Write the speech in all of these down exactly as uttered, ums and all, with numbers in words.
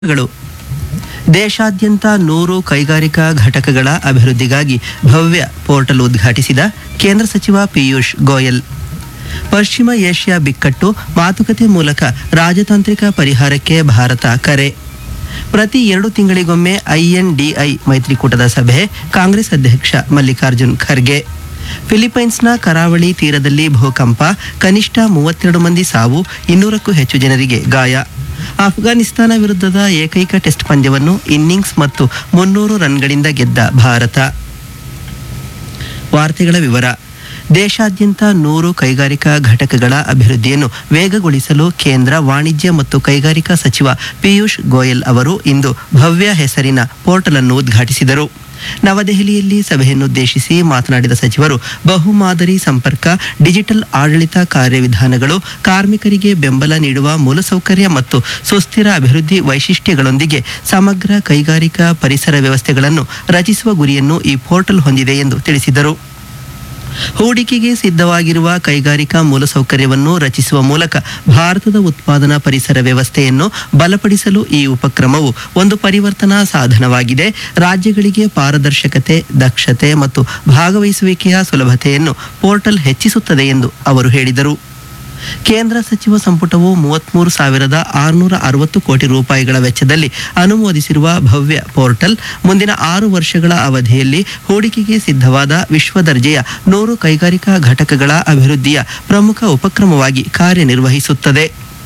ಗಳು ದೇಶಾದ್ಯಂತ ನೂರು ಕೈಗಾರಿಕಾ ಘಟಕಗಳ ಅಭಿವೃದ್ಧಿಗಾಗಿ ಭವ್ಯ ಪೋರ್ಟಲ್ ಉದ್ಘಾಟಿಸಿದ ಕೇಂದ್ರ ಸಚಿವ ಪಿಯೂಷ್ ಗೋಯಲ್. ಪಶ್ಚಿಮ ಏಷ್ಯಾ ಬಿಕ್ಕಟ್ಟು ಮಾತುಕತೆ ಮೂಲಕ ರಾಜತಾಂತ್ರಿಕ ಪರಿಹಾರಕ್ಕೆ ಭಾರತ ಕರೆ. ಪ್ರತಿ ಎರಡು ತಿಂಗಳಿಗೊಮ್ಮೆ ಐಎನ್ಡಿಐ ಮೈತ್ರಿಕೂಟದ ಸಭೆ, ಕಾಂಗ್ರೆಸ್ ಅಧ್ಯಕ್ಷ ಮಲ್ಲಿಕಾರ್ಜುನ್ ಖರ್ಗೆ. ಫಿಲಿಪೈನ್ಸ್ನ ಕರಾವಳಿ ತೀರದಲ್ಲಿ ಭೂಕಂಪ, ಕನಿಷ್ಠ ಮೂವತ್ತೆರಡು ಮಂದಿ ಸಾವು, ಇನ್ನೂರಕ್ಕೂ ಹೆಚ್ಚು ಜನರಿಗೆ ಗಾಯ. ಅಫ್ಘಾನಿಸ್ತಾನ ವಿರುದ್ಧದ ಏಕೈಕ ಟೆಸ್ಟ್ ಪಂದ್ಯವನ್ನು ಇನ್ನಿಂಗ್ಸ್ ಮತ್ತು ಮುನ್ನೂರು ರನ್ಗಳಿಂದ ಗೆದ್ದ ಭಾರತ. ವಾರ್ತೆಗಳ ವಿವರ. ದೇಶಾದ್ಯಂತ ನೂರು ಕೈಗಾರಿಕಾ ಘಟಕಗಳ ಅಭಿವೃದ್ಧಿಯನ್ನು ವೇಗಗೊಳಿಸಲು ಕೇಂದ್ರ ವಾಣಿಜ್ಯ ಮತ್ತು ಕೈಗಾರಿಕಾ ಸಚಿವ ಪಿಯೂಷ್ ಗೋಯಲ್ ಅವರು ಇಂದು ಭವ್ಯ ಹೆಸರಿನ ಪೋರ್ಟಲ್ ಅನ್ನು ಉದ್ಘಾಟಿಸಿದರು. ನವದೆಹಲಿಯಲ್ಲಿ ಸಭೆಯನ್ನುದ್ದೇಶಿಸಿ ಮಾತನಾಡಿದ ಸಚಿವರು, ಬಹುಮಾದರಿ ಸಂಪರ್ಕ, ಡಿಜಿಟಲ್ ಆಡಳಿತ ಕಾರ್ಯವಿಧಾನಗಳು, ಕಾರ್ಮಿಕರಿಗೆ ಬೆಂಬಲ ನೀಡುವ ಮೂಲಸೌಕರ್ಯ ಮತ್ತು ಸುಸ್ಥಿರ ಅಭಿವೃದ್ಧಿ ವೈಶಿಷ್ಟ್ಯಗಳೊಂದಿಗೆ ಸಮಗ್ರ ಕೈಗಾರಿಕಾ ಪರಿಸರ ವ್ಯವಸ್ಥೆಗಳನ್ನು ರಚಿಸುವ ಗುರಿಯನ್ನು ಈ ಪೋರ್ಟಲ್ ಹೊಂದಿದೆ ಎಂದು ತಿಳಿಸಿದರು. ಹೂಡಿಕೆಗೆ ಸಿದ್ಧವಾಗಿರುವ ಕೈಗಾರಿಕಾ ಮೂಲಸೌಕರ್ಯವನ್ನು ರಚಿಸುವ ಮೂಲಕ ಭಾರತದ ಉತ್ಪಾದನಾ ಪರಿಸರ ವ್ಯವಸ್ಥೆಯನ್ನು ಬಲಪಡಿಸಲು ಈ ಉಪಕ್ರಮವು ಒಂದು ಪರಿವರ್ತನಾ ಸಾಧನವಾಗಿದೆ. ರಾಜ್ಯಗಳಿಗೆ ಪಾರದರ್ಶಕತೆ, ದಕ್ಷತೆ ಮತ್ತು ಭಾಗವಹಿಸುವಿಕೆಯ ಸುಲಭತೆಯನ್ನು ಪೋರ್ಟಲ್ ಹೆಚ್ಚಿಸುತ್ತದೆ ಎಂದು ಅವರು ಹೇಳಿದರು. ಕೇಂದ್ರ ಸಚಿವ ಸಂಪುಟವು ಮೂವತ್ಮೂರು ಸಾವಿರದ ಆರುನೂರ ಅರವತ್ತು ಕೋಟಿ ರೂಪಾಯಿಗಳ ವೆಚ್ಚದಲ್ಲಿ ಅನುಮೋದಿಸಿರುವ ಭವ್ಯ ಪೋರ್ಟಲ್ ಮುಂದಿನ ಆರು ವರ್ಷಗಳ ಅವಧಿಯಲ್ಲಿ ಹೂಡಿಕೆಗೆ ಸಿದ್ಧವಾದ ವಿಶ್ವ ದರ್ಜೆಯ ನೂರು ಕೈಗಾರಿಕಾ ಘಟಕಗಳ ಅಭಿವೃದ್ಧಿಯ ಪ್ರಮುಖ ಉಪಕ್ರಮವಾಗಿ ಕಾರ್ಯನಿರ್ವಹಿಸುತ್ತದೆ.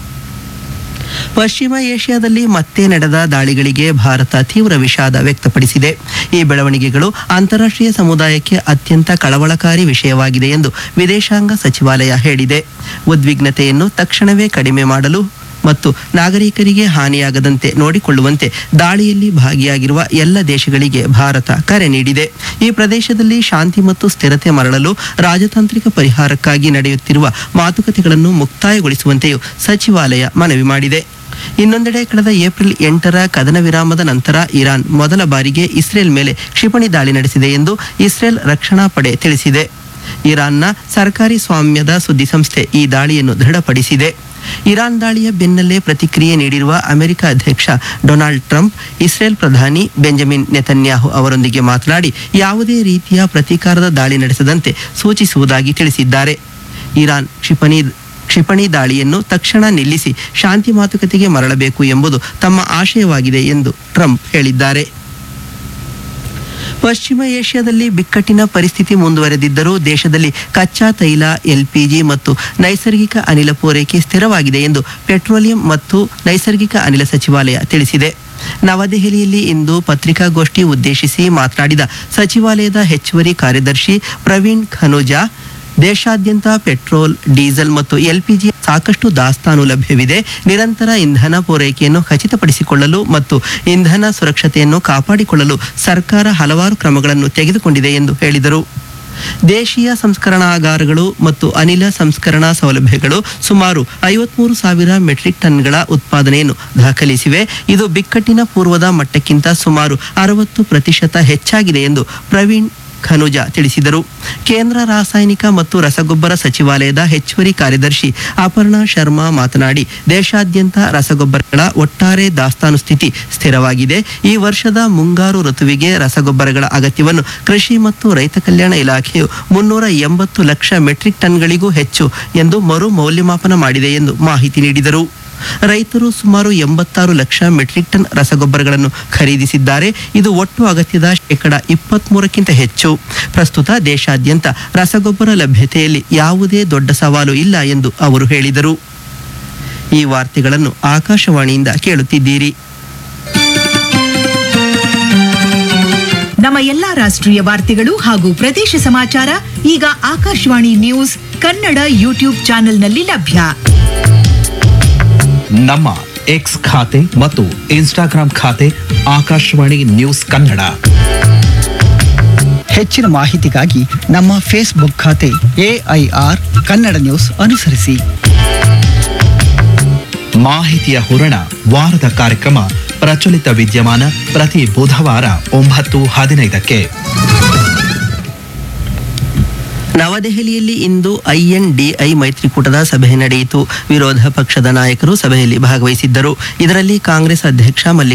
ಪಶ್ಚಿಮ ಏಷ್ಯಾದಲ್ಲಿ ಮತ್ತೆ ನಡೆದ ದಾಳಿಗಳಿಗೆ ಭಾರತ ತೀವ್ರ ವಿಷಾದ ವ್ಯಕ್ತಪಡಿಸಿದೆ. ಈ ಬೆಳವಣಿಗೆಗಳು ಅಂತಾರಾಷ್ಟ್ರೀಯ ಸಮುದಾಯಕ್ಕೆ ಅತ್ಯಂತ ಕಳವಳಕಾರಿ ವಿಷಯವಾಗಿದೆ ಎಂದು ವಿದೇಶಾಂಗ ಸಚಿವಾಲಯ ಹೇಳಿದೆ. ಉದ್ವಿಗ್ನತೆಯನ್ನು ತಕ್ಷಣವೇ ಕಡಿಮೆ ಮಾಡಲು ಮತ್ತು ನಾಗರಿಕರಿಗೆ ಹಾನಿಯಾಗದಂತೆ ನೋಡಿಕೊಳ್ಳುವಂತೆ ದಾಳಿಯಲ್ಲಿ ಭಾಗಿಯಾಗಿರುವ ಎಲ್ಲ ದೇಶಗಳಿಗೆ ಭಾರತ ಕರೆ ನೀಡಿದೆ. ಈ ಪ್ರದೇಶದಲ್ಲಿ ಶಾಂತಿ ಮತ್ತು ಸ್ಥಿರತೆ ಮರಳಲು ರಾಜತಾಂತ್ರಿಕ ಪರಿಹಾರಕ್ಕಾಗಿ ನಡೆಯುತ್ತಿರುವ ಮಾತುಕತೆಗಳನ್ನು ಮುಕ್ತಾಯಗೊಳಿಸುವಂತೆಯೂ ಸಚಿವಾಲಯ ಮನವಿ ಮಾಡಿದೆ. ಇನ್ನೊಂದೆಡೆ ಕಳೆದ ಏಪ್ರಿಲ್ ಎಂಟರ ಕದನ ವಿರಾಮದ ನಂತರ ಇರಾನ್ ಮೊದಲ ಬಾರಿಗೆ ಇಸ್ರೇಲ್ ಮೇಲೆ ಕ್ಷಿಪಣಿ ದಾಳಿ ನಡೆಸಿದೆ ಎಂದು ಇಸ್ರೇಲ್ ರಕ್ಷಣಾ ಪಡೆ ತಿಳಿಸಿದೆ. ಇರಾನ್ನ ಸರ್ಕಾರಿ ಸ್ವಾಮ್ಯದ ಸುದ್ದಿಸಂಸ್ಥೆ ಈ ದಾಳಿಯನ್ನು ದೃಢಪಡಿಸಿದೆ. ಇರಾನ್ ದಾಳಿಯ ಬೆನ್ನಲ್ಲೇ ಪ್ರತಿಕ್ರಿಯೆ ನೀಡಿರುವ ಅಮೆರಿಕ ಅಧ್ಯಕ್ಷ ಡೊನಾಲ್ಡ್ ಟ್ರಂಪ್, ಇಸ್ರೇಲ್ ಪ್ರಧಾನಿ ಬೆಂಜಮಿನ್ ನೆತನ್ಯಾಹು ಅವರೊಂದಿಗೆ ಮಾತನಾಡಿ ಯಾವುದೇ ರೀತಿಯ ಪ್ರತೀಕಾರದ ದಾಳಿ ನಡೆಸದಂತೆ ಸೂಚಿಸುವುದಾಗಿ ತಿಳಿಸಿದ್ದಾರೆ. ಇರಾನ್ ಕ್ಷಿಪಣಿ ಕ್ಷಿಪಣಿ ದಾಳಿಯನ್ನು ತಕ್ಷಣ ನಿಲ್ಲಿಸಿ ಶಾಂತಿ ಮಾತುಕತೆಗೆ ಮರಳಬೇಕು ಎಂಬುದು ತಮ್ಮ ಆಶಯವಾಗಿದೆ ಎಂದು ಟ್ರಂಪ್ ಹೇಳಿದ್ದಾರೆ. ಪಶ್ಚಿಮ ಏಷ್ಯಾದಲ್ಲಿ ಬಿಕ್ಕಟ್ಟಿನ ಪರಿಸ್ಥಿತಿ ಮುಂದುವರೆದಿದ್ದರೂ ದೇಶದಲ್ಲಿ ಕಚ್ಚಾ ತೈಲ, ಎಲ್ಪಿಜಿ ಮತ್ತು ನೈಸರ್ಗಿಕ ಅನಿಲ ಪೂರೈಕೆ ಸ್ಥಿರವಾಗಿದೆ ಎಂದು ಪೆಟ್ರೋಲಿಯಂ ಮತ್ತು ನೈಸರ್ಗಿಕ ಅನಿಲ ಸಚಿವಾಲಯ ತಿಳಿಸಿದೆ. ನವದೆಹಲಿಯಲ್ಲಿ ಇಂದು ಪತ್ರಿಕಾಗೋಷ್ಠಿ ಉದ್ದೇಶಿಸಿ ಮಾತನಾಡಿದ ಸಚಿವಾಲಯದ ಹೆಚ್ಚುವರಿ ಕಾರ್ಯದರ್ಶಿ ಪ್ರವೀಣ್ ಖನುಜಾ, ದೇಶಾದ್ಯಂತ ಪೆಟ್ರೋಲ್, ಡೀಸೆಲ್ ಮತ್ತು ಎಲ್ಪಿಜಿ ಸಾಕಷ್ಟು ದಾಸ್ತಾನು ಲಭ್ಯವಿದೆ. ನಿರಂತರ ಇಂಧನ ಪೂರೈಕೆಯನ್ನು ಖಚಿತಪಡಿಸಿಕೊಳ್ಳಲು ಮತ್ತು ಇಂಧನ ಸುರಕ್ಷತೆಯನ್ನು ಕಾಪಾಡಿಕೊಳ್ಳಲು ಸರ್ಕಾರ ಹಲವಾರು ಕ್ರಮಗಳನ್ನು ತೆಗೆದುಕೊಂಡಿದೆ ಎಂದು ಹೇಳಿದರು. ದೇಶೀಯ ಸಂಸ್ಕರಣಾಗಾರಗಳು ಮತ್ತು ಅನಿಲ ಸಂಸ್ಕರಣಾ ಸೌಲಭ್ಯಗಳು ಸುಮಾರು ಐವತ್ಮೂರು ಸಾವಿರ ಮೆಟ್ರಿಕ್ ಟನ್ಗಳ ಉತ್ಪಾದನೆಯನ್ನು ದಾಖಲಿಸಿವೆ. ಇದು ಬಿಕ್ಕಟ್ಟಿನ ಪೂರ್ವದ ಮಟ್ಟಕ್ಕಿಂತ ಸುಮಾರು ಅರವತ್ತು ಪ್ರತಿಶತ ಹೆಚ್ಚಾಗಿದೆ ಎಂದು ಪ್ರವೀಣ್ ಖನುಜಾ ತಿಳಿಸಿದರು. ಕೇಂದ್ರ ರಾಸಾಯನಿಕ ಮತ್ತು ರಸಗೊಬ್ಬರ ಸಚಿವಾಲಯದ ಹೆಚ್ಚುವರಿ ಕಾರ್ಯದರ್ಶಿ ಅಪರ್ಣಾ ಶರ್ಮಾ ಮಾತನಾಡಿ, ದೇಶಾದ್ಯಂತ ರಸಗೊಬ್ಬರಗಳ ಒಟ್ಟಾರೆ ದಾಸ್ತಾನು ಸ್ಥಿತಿ ಸ್ಥಿರವಾಗಿದೆ. ಈ ವರ್ಷದ ಮುಂಗಾರು ಋತುವಿಗೆ ರಸಗೊಬ್ಬರಗಳ ಅಗತ್ಯವನ್ನು ಕೃಷಿ ಮತ್ತು ರೈತ ಕಲ್ಯಾಣ ಇಲಾಖೆಯು ಮುನ್ನೂರ ಎಂಬತ್ತು ಲಕ್ಷ ಮೆಟ್ರಿಕ್ ಟನ್ಗಳಿಗೂ ಹೆಚ್ಚು ಎಂದು ಮರು ಮೌಲ್ಯಮಾಪನ ಮಾಡಿದೆ ಎಂದು ಮಾಹಿತಿ ನೀಡಿದರು. ರೈತರು ಸುಮಾರು ಎಂಬತ್ತಾರು ಲಕ್ಷ ಮೆಟ್ರಿಕ್ ಟನ್ ರಸಗೊಬ್ಬರಗಳನ್ನು ಖರೀದಿಸಿದ್ದಾರೆ. ಇದು ಒಟ್ಟು ಅಗತ್ಯದ ಶೇಕಡ ಇಪ್ಪತ್ತ್ ಮೂರಕ್ಕಿಂತ ಹೆಚ್ಚು. ಪ್ರಸ್ತುತ ದೇಶಾದ್ಯಂತ ರಸಗೊಬ್ಬರ ಲಭ್ಯತೆಯಲ್ಲಿ ಯಾವುದೇ ದೊಡ್ಡ ಸವಾಲು ಇಲ್ಲ ಎಂದು ಅವರು ಹೇಳಿದರು. ಈ ವಾರ್ತೆಗಳನ್ನು ಆಕಾಶವಾಣಿಯಿಂದ ಕೇಳುತ್ತಿದ್ದೀರಿ. ನಮ್ಮ ಎಲ್ಲಾ ರಾಷ್ಟ್ರೀಯ ವಾರ್ತೆಗಳು ಹಾಗೂ ಪ್ರದೇಶ ಸಮಾಚಾರ ಈಗ ಆಕಾಶವಾಣಿ ನ್ಯೂಸ್ ಕನ್ನಡ ಯೂಟ್ಯೂಬ್ ಚಾನೆಲ್ನಲ್ಲಿ ಲಭ್ಯ. ನಮ್ಮ ಎಕ್ಸ್ ಖಾತೆ ಮತ್ತು ಇನ್ಸ್ಟಾಗ್ರಾಂ ಖಾತೆ ಆಕಾಶವಾಣಿ ನ್ಯೂಸ್ ಕನ್ನಡ. ಹೆಚ್ಚಿನ ಮಾಹಿತಿಗಾಗಿ ನಮ್ಮ ಫೇಸ್ಬುಕ್ ಖಾತೆ ಎಐಆರ್ ಕನ್ನಡ ನ್ಯೂಸ್ ಅನುಸರಿಸಿ. ಮಾಹಿತಿಯ ಹೂರಣ, ವಾರದ ಕಾರ್ಯಕ್ರಮ ಪ್ರಚಲಿತ ವಿದ್ಯಮಾನ ಪ್ರತಿ ಬುಧವಾರ ಒಂಬತ್ತು ಹದಿನೈದಕ್ಕೆ. ನವದೆಹಲಿಯಲ್ಲಿ ಇಂದು ಐಎನ್ಡಿಐ ಮೈತ್ರಿಕೂಟದ ಸಭೆ ನಡೆಯಿತು. ವಿರೋಧ ಪಕ್ಷದ ನಾಯಕರು ಸಭೆಯಲ್ಲಿ ಭಾಗವಹಿಸಿದ್ದರು. ಇದರಲ್ಲಿ ಕಾಂಗ್ರೆಸ್ ಅಧ್ಯಕ್ಷ ಮಲ್ಲಿಕಾರ್ಜುನ